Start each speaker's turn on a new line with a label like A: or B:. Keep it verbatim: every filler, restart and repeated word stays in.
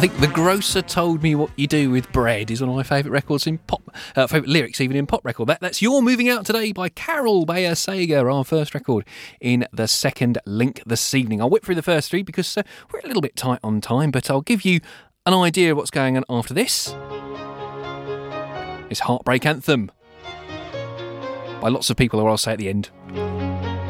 A: I think The Grocer Told Me What You Do With Bread is one of my favourite records in pop, uh, favourite lyrics even in pop record. That, that's You're Moving Out Today by Carol Bayer Sager, our first record in the second link this evening. I'll whip through the first three because uh, we're a little bit tight on time, but I'll give you an idea of what's going on after this. It's Heartbreak Anthem by lots of people, or I'll say at the end.